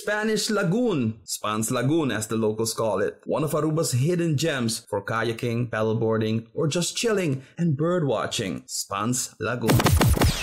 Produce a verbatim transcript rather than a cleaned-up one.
Spanish Lagoon, Spans Lagoon as the locals call it, one of Aruba's hidden gems for kayaking, paddleboarding, or just chilling and bird watching. Spans Lagoon.